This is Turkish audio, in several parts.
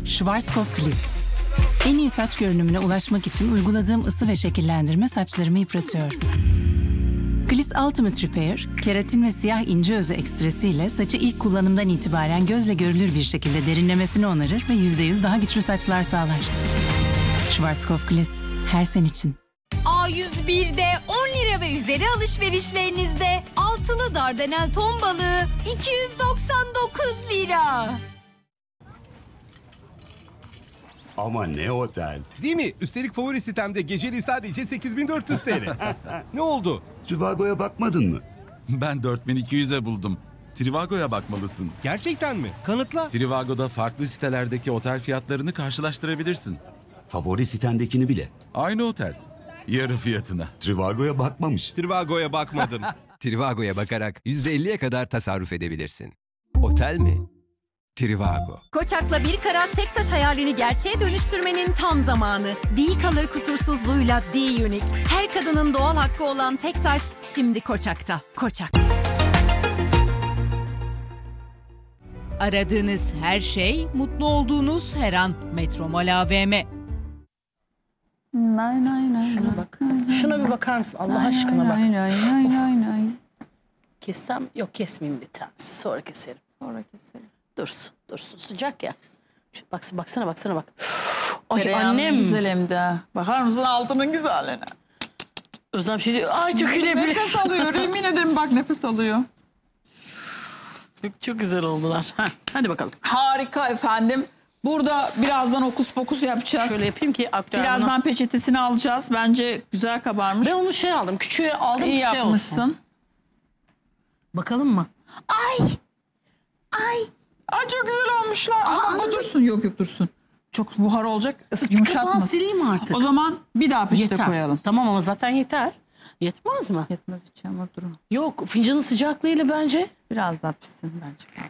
Schwarzkopf Gliss. En iyi saç görünümüne ulaşmak için uyguladığım ısı ve şekillendirme saçlarımı yıpratıyor. Gliss Ultimate Repair, keratin ve siyah ince özü ekstresiyle saçı ilk kullanımdan itibaren gözle görülür bir şekilde derinlemesine onarır ve %100 daha güçlü saçlar sağlar. Schwarzkopf Gliss, her sen için. A101'de 10 lira ve üzeri alışverişlerinizde altılı Dardanel ton balığı 299 lira. Ama ne otel? Değil mi? Üstelik favori sitemde geceliği sadece 8400 TL. Ne oldu? Trivago'ya bakmadın mı? Ben 4200'e buldum. Trivago'ya bakmalısın. Gerçekten mi? Kanıtla. Trivago'da farklı sitelerdeki otel fiyatlarını karşılaştırabilirsin. Favori sitendekini bile. Aynı otel. Yarı fiyatına. Trivago'ya bakmamış. Trivago'ya bakmadım. Trivago'ya bakarak %50'ye kadar tasarruf edebilirsin. Otel mi? Trivago. Koçak'la bir karat tek taş hayalini gerçeğe dönüştürmenin tam zamanı. D kalır kusursuzluğuyla D Unique. Her kadının doğal hakkı olan tek taş şimdi Koçak'ta. Koçak. Aradığınız her şey, mutlu olduğunuz her an. Metromol AVM. Şuna bak. Şuna bir bakar mısın? Allah aşkına bak. Kessem? Yok, kesmeyeyim bir tane. Sonra keserim. Dursun. Sıcak ya. Baksana bak. Ay Tereyağının annem. güzel hem de. Bakar mısın altının güzelliğine? Özlem şey diyor. Ay dökülebilir. Nefes alıyor. Yemin ederim bak nefes alıyor. Çok güzel oldular. Hadi bakalım. Harika efendim. Burada birazdan okus pokus yapacağız. Şöyle yapayım ki aktarımı. Birazdan peçetesini alacağız. Bence güzel kabarmış. Ben onu aldım. Küçüğü aldım. İyi şey yapmışsın. olsun. Bakalım mı? Ay çok güzel olmuşlar. Ama dursun. Yok dursun. Çok buhar olacak. Kapağı Yumuşatmasın. sileyim artık. O zaman bir daha peçete Yeter. koyalım. Tamam ama zaten yeter. Yetmez mi? Yetmez hiç ama durun. Yok, fincanın sıcaklığıyla bence. Biraz daha pişsin bence.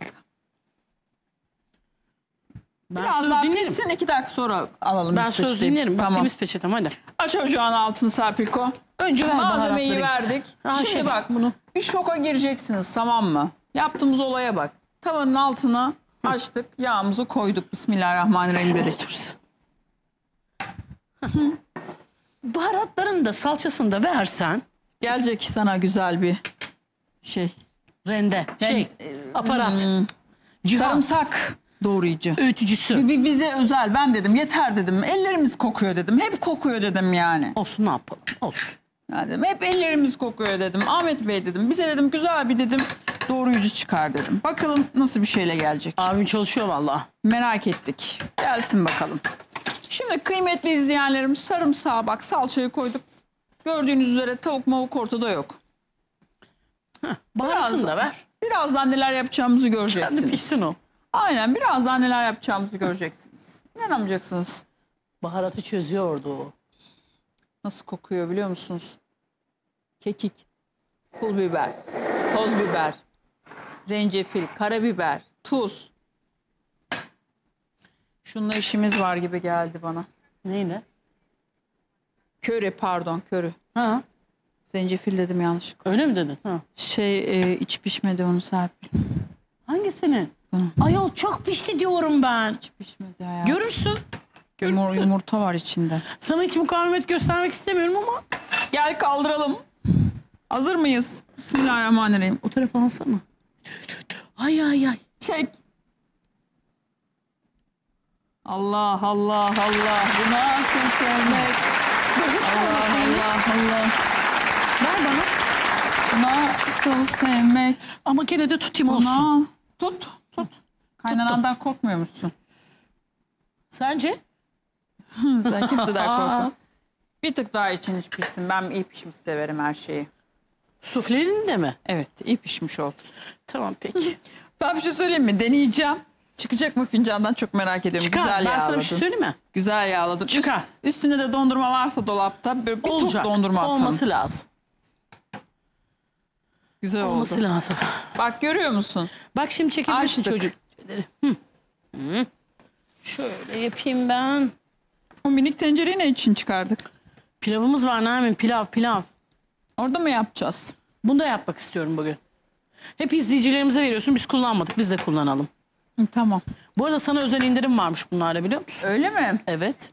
Ben Biraz söz daha dinlerim. pişsin 2 dakika sonra alalım. Ben biz söz peçeteyi. dinlerim. Bak Tamam. temiz peçetem hadi. Aç ocağın altını Serpilko. Önce ver Malzemeyi baharatları verdik. gitsin. Şimdi bak bunu. Bir şoka gireceksiniz tamam mı? Yaptığımız olaya bak. Tavanın altına açtık. Yağımızı koyduk. Bismillahirrahmanirrahim dedik. Baharatların da salçasını da versen. Gelecek sana güzel bir şey. Rende. Aparat. Cihaz. Sarımsak doğrayıcı. Öğütücüsü. Bize özel. Ben dedim yeter dedim. Ellerimiz kokuyor dedim. Hep kokuyor dedim yani. Olsun ne yapalım. Olsun. Yani dedim, hep ellerimiz kokuyor dedim. Ahmet Bey dedim. Bize dedim güzel bir dedim doğrayıcı çıkar dedim. Bakalım nasıl bir şeyle gelecek. Abim çalışıyor vallahi. Merak ettik. Gelsin bakalım. Şimdi kıymetli izleyenlerim sarımsağı bak salçayı koyduk. Gördüğünüz üzere tavuk mavuk ortada yok. Baharatını da ver. Birazdan neler yapacağımızı Hadi göreceksiniz. pişsin o. Aynen birazdan neler yapacağımızı göreceksiniz. İnanamayacaksınız. Baharatı çözüyordu o. Nasıl kokuyor biliyor musunuz? Kekik, pul biber, toz biber, zencefil, karabiber, tuz. Şununla işimiz var gibi geldi bana. Neyle? Köri pardon köri. Ha, Zencefil dedim yanlışlıkla. öyle mi dedin? Ha. İç pişmedi onu Serpil. Hangisini? Ayol çok pişti diyorum ben. İç pişmedi ya. Görürsün. Yumurta var içinde. Sana hiç mukavemet göstermek istemiyorum ama. Gel kaldıralım. Hazır mıyız? Bismillahirrahmanirrahim. O tarafa alsana. Ay. Çek. Allah. Bu nasıl sevmek? Allah. Ver bana. Bu nasıl sevmek? Ama gene de tutayım olsun. Buna tut. Kaynanandan korkmuyor musun? Sence? Sen kimseden korkma. Bir tık daha için hiç pişsin. Ben iyi pişmiş severim her şeyi. Suflenin de mi? Evet iyi pişmiş oldu. Tamam peki. Ben bir şey söyleyeyim mi? Deneyeceğim. Çıkacak mı fincandan çok merak ediyorum. Çıkar. Güzel Ben sana yağladın. bir şey söyleyeyim mi? Güzel yağladın. Çıkar. Üstüne de dondurma varsa dolapta böyle bir Olacak. top dondurma atalım. Olması lazım. Güzel Olması oldu. lazım. Bak görüyor musun? Bak şimdi çekebilirsin Açtık. çocuk. Şöyle yapayım ben. O minik tencereyi ne için çıkardık? Pilavımız var Nermin. Pilav. Orada mı yapacağız? Bunu da yapmak istiyorum bugün. Hep izleyicilerimize veriyorsun. Biz kullanmadık. Biz de kullanalım. Tamam. Bu arada sana özel indirim varmış bunlarda, biliyor musun? Öyle mi? Evet.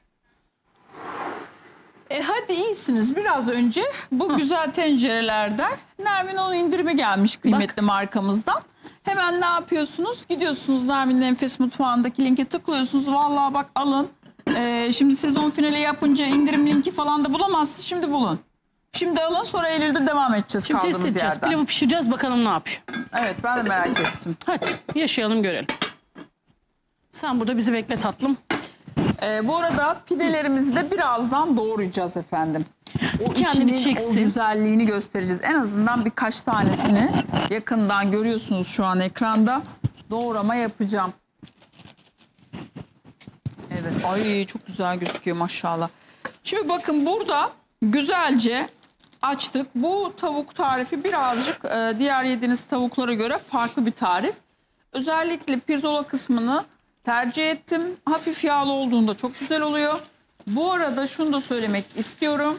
Hadi iyisiniz. Biraz önce bu güzel tencerelerden Nermin onun indirimi gelmiş kıymetli markamızdan. Hemen ne yapıyorsunuz? Gidiyorsunuz Nermin'in Enfes Mutfağı'ndaki linke tıklıyorsunuz. Vallahi bak alın. Şimdi sezon finali yapınca indirim linki falan da bulamazsınız. Şimdi bulun. Şimdi alın, sonra Eylül'de devam edeceğiz Şimdi test kaldığımız edeceğiz. yerden. Pilavı pişireceğiz, bakalım ne yapıyor. Evet, ben de merak ettim. Hadi yaşayalım görelim. Sen burada bizi bekle tatlım. Bu arada pidelerimizi de birazdan doğrayacağız efendim. O Kendini içinin çeksin. o güzelliğini göstereceğiz. En azından birkaç tanesini yakından görüyorsunuz şu an ekranda. Doğrama yapacağım. Evet, ay çok güzel gözüküyor maşallah. Şimdi bakın burada güzelce açtık. Bu tavuk tarifi birazcık diğer yediğiniz tavuklara göre farklı bir tarif. Özellikle pirzola kısmını tercih ettim. Hafif yağlı olduğunda çok güzel oluyor. Bu arada şunu da söylemek istiyorum.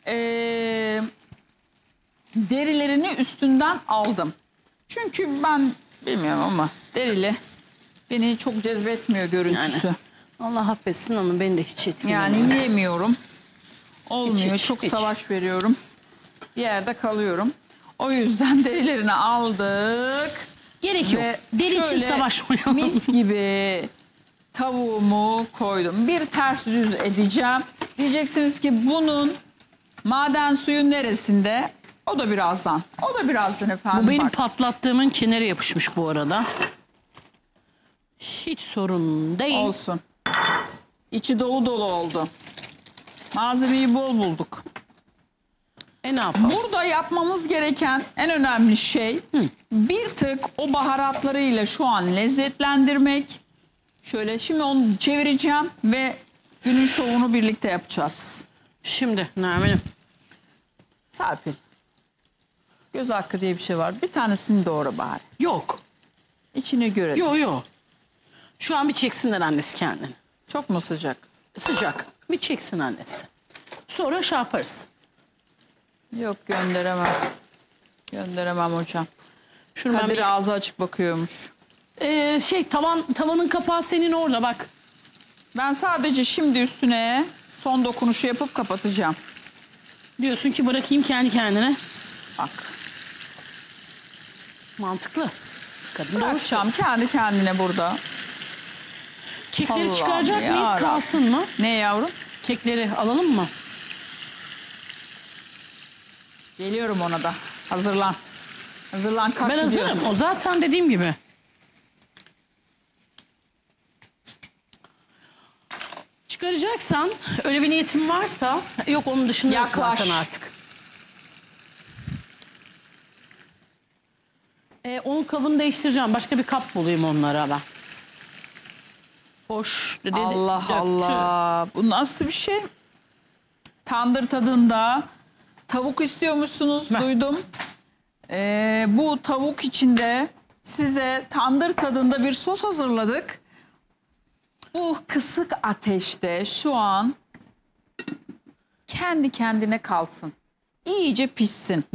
Derilerini üstünden aldım. Çünkü ben bilmiyorum ama derili beni çok cezbetmiyor görüntüsü. Allah affetsin ama beni de hiç etkilemiyor. Yani yiyemiyorum. Olmuyor. Hiç, çok hiç. savaş veriyorum. Bir yerde kalıyorum. O yüzden derilerini aldık. Gerek yok. Ve Deri için şöyle savaşmayalım. mis gibi tavuğumu koydum. Bir ters düz edeceğim. Diyeceksiniz ki bunun maden suyu neresinde? O da birazdan. O da birazdan efendim. Bu benim Bak. patlattığımın kenarı yapışmış bu arada. Hiç sorun değil. Olsun. İçi dolu dolu oldu. Malzemeyi bol bulduk. Ne yapalım? Burada yapmamız gereken en önemli şey bir tık o baharatlarıyla şu an lezzetlendirmek. Şöyle şimdi onu çevireceğim ve günün şovunu birlikte yapacağız. Şimdi Nermin'im. Serpil. Göz hakkı diye bir şey var. Bir tanesini doğra bari. Yok. İçini görelim. Yok. Şu an bir çeksinler annesi kendini. Çok mu sıcak? Sıcak. Bir çeksin annesi. Sonra şey yaparız. Yok, gönderemem. Gönderemem hocam. Şunu ben Kadir bir... ağzı açık bakıyormuş. Tavanın kapağı senin orada bak. Ben sadece şimdi üstüne son dokunuşu yapıp kapatacağım. Diyorsun ki bırakayım kendi kendine. Bak. Mantıklı. Kadın doğru. Bırakacağım kendi kendine burada. Kekleri Allah'ım çıkaracak mıyız, yarabbim. kalsın mı? Ne yavrum? Kekleri alalım mı? Geliyorum ona da. Hazırlan. Hazırlan, kalk Ben gidiyoruz. hazırım. O zaten dediğim gibi. Çıkaracaksan, öyle bir niyetin varsa, yok onun dışında yok Yaklaş. zaten artık. Onun kabını değiştireceğim. Başka bir kap bulayım onlara ben. Hoş dedi. Allah döktü. Allah. Bu nasıl bir şey? Tandır tadında tavuk istiyormuşsunuz, Ver. duydum. Bu tavuk içinde size tandır tadında bir sos hazırladık. Bu kısık ateşte şu an kendi kendine kalsın. İyice pişsin.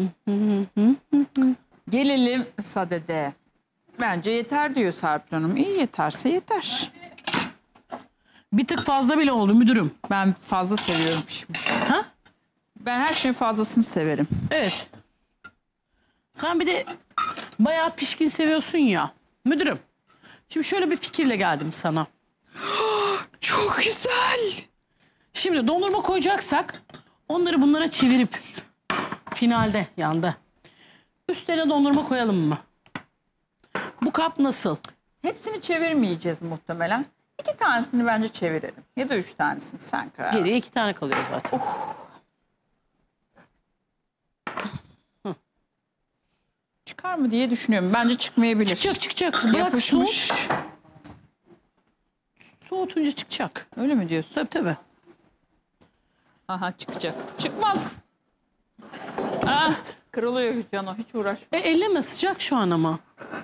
Gelelim sadede. Bence yeter diyor Serpil Hanım. İyi, yeterse yeter. Bir tık fazla bile oldu müdürüm. Ben fazla seviyorum pişmiş. Ha? Ben her şeyin fazlasını severim. Evet. Sen bir de bayağı pişkin seviyorsun ya. Müdürüm. Şimdi şöyle bir fikirle geldim sana. Çok güzel. Şimdi dondurma koyacaksak onları bunlara çevirip finalde yanda üstlerine dondurma koyalım mı? Bu kap nasıl? Hepsini çevirmeyeceğiz muhtemelen. 2 tanesini bence çevirelim. Ya da 3 tanesini, sen karar ver. Geriye 2 tane kalıyor zaten. Çıkar mı diye düşünüyorum. Bence çıkmayabilir. Çıkacak. Bırak Yapışmış. soğut. Soğutunca çıkacak. Öyle mi diyorsun? Tabii. Aha, çıkacak. Çıkmaz. Ah, kırılıyor Cano, hiç uğraş. Elleme sıcak şu an ama.